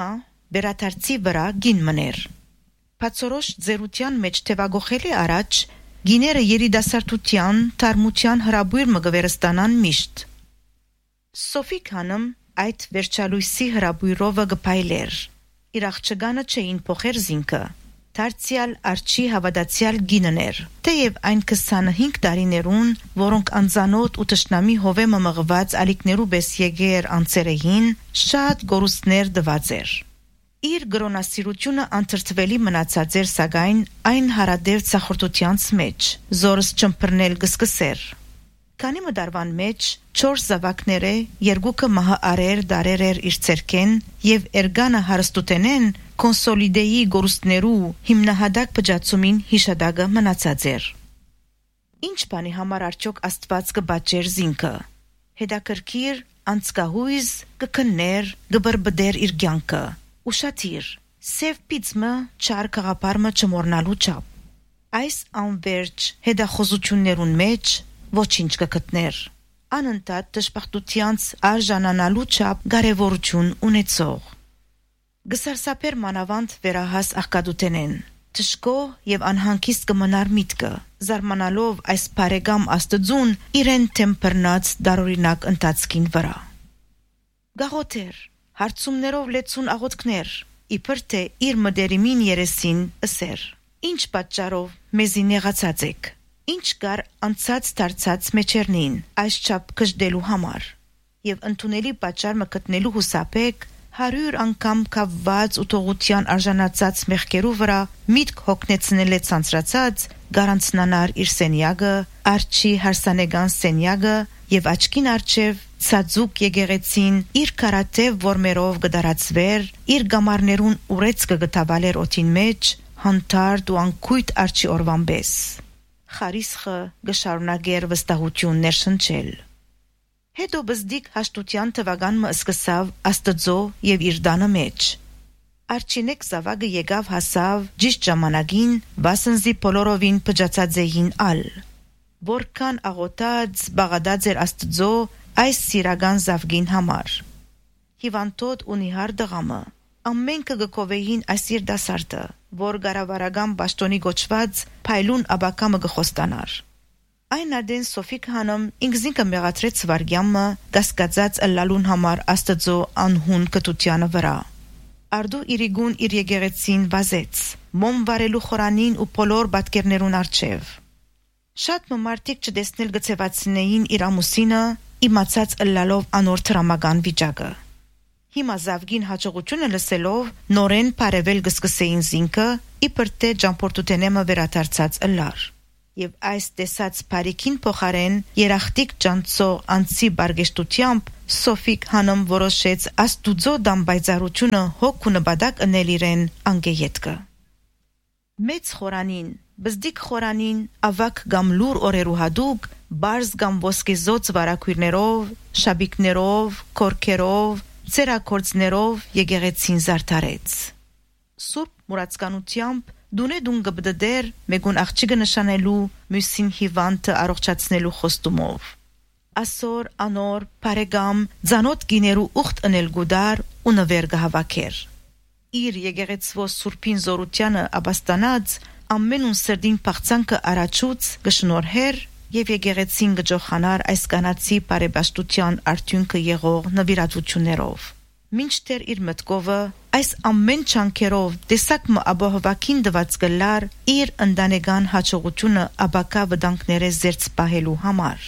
Հիմա վերադարձի վրա գին մներ։ Բացորոշ ձերության մեջ թևագողելի առաջ գիները երիտասարդության, թարմության հրաբույր մգվերստանան միշտ։ Սոֆի քանım այդ վերջալույսի հրաբույրովը գպայլեր։ Իր աղջկանը չէին փոխեր զինքը։ Դարձյալ արջի հավատացյալ գիններ։ Թեև այն 25 տարիներուն, որոնք անձանոտ ու տշնամի հովեմը մղված ալիքներու պես եկեր անցերեին, շատ գորուստներ դված էր։ Իր գրոնասիրությունը անթրթվելի մնացած էր սակայն այն հարադև ցախորտությանց մեջ, զորս չմփռնել գսկսեր։ Քանի մդարվան մեջ 4 զավակները, երկուքը մահարեր դարեր էր իր ցերքեն եւ էրգանը հարստուտենեն կոնսոլիդեի գորուստներու հիմնահատակ բջացումին հիշադակը մնացած էր։ Ինչ բանի համար արդյոք Աստված կբաճեր զինքը։ Հետաքրքիր անցկահույզ կքներ գբրբդեր իր կյանքը։ Ուշադիր, սև պիծմը չար կաղապարմը չմորնալու չափ։ Այս անվերջ հետախոզություններուն մեջ ոչինչ կգտներ։ Անընդհատ դժբախտությանց արժանանալու չափ կարևորություն ունեցող։ Գսարսափեր մանավանդ վերահաս աղքատութենեն։ Թշկո եւ անհանգիստ կմնար միտքը, զարմանալով այս բարեկամ Աստծուն իրեն թեմբռնած դարօրինակ ընթացքին վրա։ Գաղութեր, հարցումներով լեցուն աղոթքներ, իբր թե իր մդերիմին երեսին ըսեր. Ինչ պատճառով մեզի նեղացած եք։ Ինչ կար անցած դարձած մեջերնին այս չափ կժդելու համար եւ ընդունելի պատճառ մկտնելու հուսապեք 100 անգամ կավված ու թողության արժանացած մեղքերու վրա միտք հոգնեցնել է ցանցրացած գարանցնանար իր սենյակը արջի հարսանեգան սենյակը եւ աչքին արջև ցածուկ եկեղեցին իր կարատև որմերով գդարացվեր իր գամարներուն ուրեցքը գտավալեր օթին մեջ հանդարտ ու անկույտ արջի օրվանպես խարիսխը գշարունակեր վստահություն ներշնչել։ Հետո բզդիկ հաշտության թվականը սկսավ Աստծո եւ իր դանը մեջ։ Արջինեկ զավակը եկավ հասավ ճիշտ ժամանակին, վասնզի բոլորովին փճացած էին ալ։ Որքան աղոթած բաղադած էր Աստծո այս սիրական զավգին համար։ Հիվանդոտ ու նիհար դղամը ամենքը գկովեին այս իր դասարտը, որ գարավարական բաշտոնի գոչված փայլուն աբակամը գխոստանար։ Այն ադեն Սոֆիկ հանım ինքզինքը մեղացրեց վարգյամը կասկածած ըլլալուն համար Աստծո անհուն կտությանը վրա։ Արդու իրիգուն իր եկեղեցին վազեց, մոմ վարելու խորանին ու բոլոր բատկերներուն արջև։ Շատ մարդիկ չտեսնել գցեվացնեին իր ամուսինը, իմացած ըլլալով անոր տրամական վիճակը։ Հիմա զավգին հաջողությունը լսելով նորեն բարևել գսկսեին զինքը, իբր թե ճամփորդութենեմը վերադարձած ըլլար։ Եվ այս տեսած բարիքին փոխարեն երախտիկ ճանցող անցի բարգեշտությամբ Սոֆիկ հանım որոշեց Աստուծո դամբայծառությունը հոգ ու նպատակ ընել իրեն անգեյետքը։ Մեծ խորանին, բզդիկ խորանին, ավակ գամ լուր օրերու հադուկ, բարզ գամ ոսկեզոծ վարակույրներով, շաբիկներով, կորքերով, ծերակորձներով եկեղեցին զարդարեց։ Սուրբ մուրացկանությամբ դունե դուն գբդդեր մեգուն աղջիկը նշանելու մյուսին հիվանդը առողջացնելու խոստումով։ Ասոր, անոր, բարեկամ, ձանոտ գիներու ուխտ ընել գուդար ու նվեր գհավաքեր։ Իր եկեղեցվո սուրբին զորությանը աբաստանած ամենուն սրդին պաղցանքը առաջուց գշնորհեր եւ եկեղեցին գջոխանար այս կանացի բարեբաշտության արդյունքը եղող նվիրատվություններով։ Մինչդեռ իր մտքովը այս ամեն չանքերով տեսակը աբահովակին դված գլար իր ընդանեկան հաջողությունը աբակա վտանգները զերծ պահելու համար։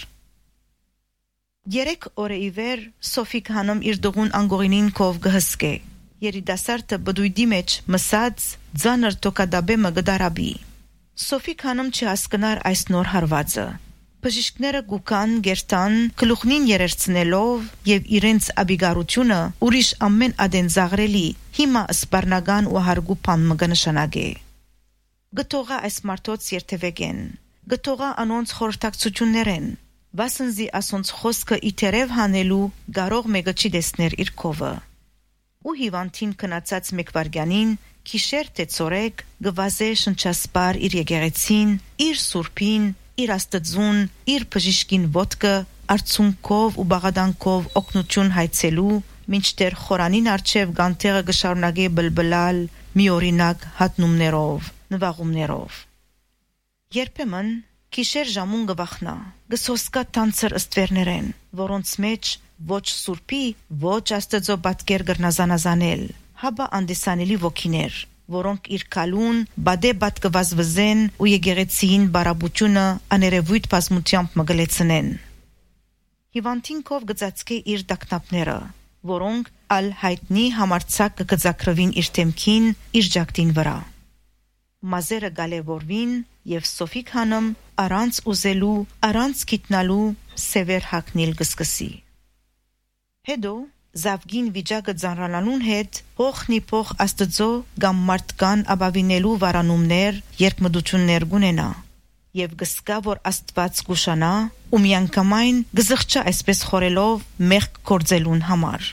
3 օրը իվեր Սոֆիկ հանım իր դողուն անգորինին կով գհսկե։ Երիտասարդը բդույդի մեջ մսած ձանր տոկադաբեմը գդարաբի։ Սոֆիկ հանım չհասկնար այս նոր հարվածը։ Բժիշկները գուկան գերտան գլուխնին երերցնելով եւ իրենց աբիգարությունը ուրիշ ամեն ադեն զաղրելի հիմա սպառնական ու հարգու բան մգնշանագե։ Գտողա այս մարդոց երթևեկեն, գտողա անոնց խորհրդակցություններեն, վասնզի ասոնց խոսքը իթերև հանելու գարող մեկը չի դեսներ իր կովը։ Ու հիվանդին կնացած մեկվարգյանին քիշեր թե ծորեկ գվազե շնչասպար իր եկեղեցին, իր սուրբին, իր Աստծուն, իր բժիշկին ոտքը, արցունքով ու բաղադանքով օգնություն հայցելու, մինչդեռ խորանին արջև գանտեղը գշարունակի բլբլալ միօրինակ հատնումներով, նվաղումներով։ Երբեմն գիշեր ժամուն գվախնա, գսոսկա տանցր ըստվերներեն, որոնց մեջ ոչ սուրպի, ոչ աստծո պատկեր գրնազանազանել, հաբա անդեսանելի ոգիներ, որոնք իր կալուն, բադե բատկվազվզեն ու եկեղեցիին բարաբությունը աներևույթ բազմությամբ մգլեցնեն։ Հիվանդինքով գծածկե իր տակնապները, որոնք ալ հայտնի համարցակ կգծակրվին իր թեմքին, իր ջակտին վրա։ Մազերը գալևորվին և Սոֆիկ հանım առանց ուզելու, առանց գիտնալու սևեր հակնիլ գսկսի։ Հետո զավգին վիճակը ձանրանալուն հետ հոխնի փոխ աստծո կամ մարդկան աբավինելու վարանումներ, երկմդություններ գունենա և գսկա, որ աստված գուշանա ու միանգամայն գզղճա այսպես խորելով մեղք գործելուն համար։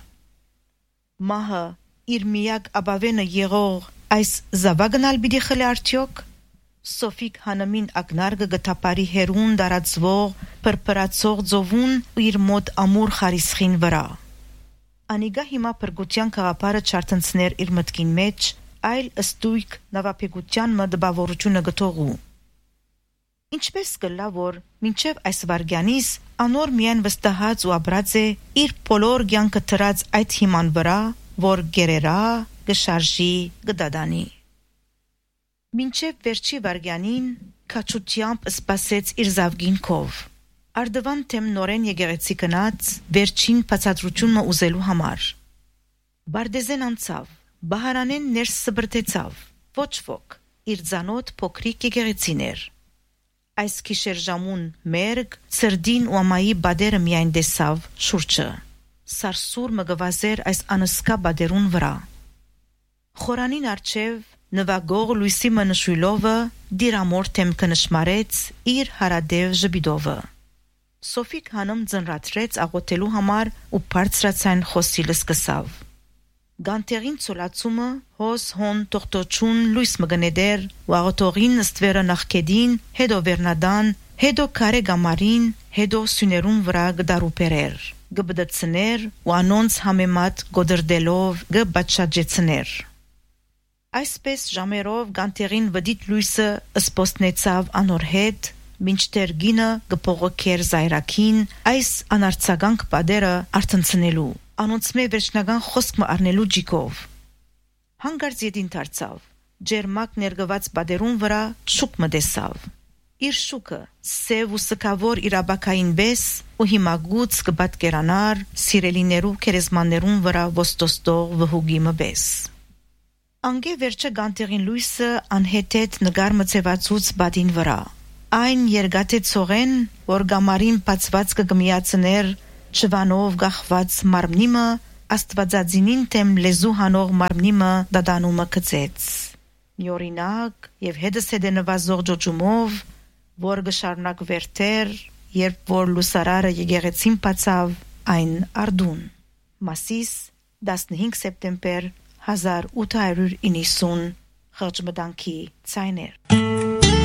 Մահը իր միակ աբավենը եղող այս զավագնալ բիդի խլի արդյոք, Սոֆիկ հանամին ագնարգը գտապարի հերուն դարածվող պրպրացող ձովուն ու իր մոտ ամուր խարիսխին վրա։ Անիգա հիմա պրգության կաղապարը չարտնցներ իր մտքին մեջ, այլ ըստույք նավապեգության մդբավորությունը գտողու։ Ինչպես կլա, որ մինչև այս վարգյանիս անոր միայն վստահած ու աբրած է իր բոլոր կյանքը թրած այդ հիման վրա, որ գերերա, գշարժի, գդադանի։ Մինչև վերջի վարգյանին քաչությամբ սպասեց իր զավգին քով։ Արդվան թեմ նորեն եկեղեցի կնած վերջին բացատրությունը ուզելու համար։ Բարդեզեն անցավ, բահարանեն ներս սբրտեցավ, ոչ ոք, իր ձանոտ փոքրիկ եկեղեցիներ։ Այս գիշեր ժամուն մերգ, ցրդին ու ամայի բադերը միայն դեսավ շուրջը։ Սարսուր մգվազեր այս անսկա բադերուն վրա։ Խորանին արջև նվագող լույսի մնշույլովը դիրամոր թեմքը նշմարեց իր հարադև ժբիդովը։ Սոֆիկ հանım ձնրացրեց աղոթելու համար ու բարձրացան խոսիլը սկսավ։ Գանտեղին ծոլացումը հոս հոն տողտոչուն լույս մգնեդեր ու աղոթողին ըստվերը նախկեդին, հետո վերնադան, հետո կարե գամարին, հետո սյուներուն վրա գդարուպերեր, գբդցներ ու անոնց համեմատ գոդրդելով գբաչաջեցներ։ Այսպես ժամերով գանտեղին վդիտ լույսը ըսպոստնեցավ անոր հետ, մինչդեռ գինը գփողոքեր զայրակին այս անարցականք падերը արտնցնելու, անոնցմե վերջնական խոսքը առնելու ջիկով։ Հանգարց ետին դարձավ, ջերմակ ներգված падերուն վրա շուկ մտեսավ։ Իր շուկը սև ու սկավոր իրաբակային բես ու հիմագուց կբատկերանար սիրելիներու քերեզմաններուն վրա ոստոստող վհուգի մբես։ Անգե վերջը գանտեղին լույսը անհետետ նգար մծեվածուց բադին վրա։ Այն երգատեցողեն, որ գամարին բացված կգմիացներ չվանով գախված մարմնիմը, աստվածածինին թեմ լեզու հանող մարմնիմը դադանումը կծեց։ Միօրինակ և հետս հետե նվազող ջոջումով, որ գշարնակ վերթեր, երբ որ լուսարարը եկեղեցին բացավ այն արդուն։ Մասիս 15 սեպտեմբեր 1890 խղճմտանքի ցայներ։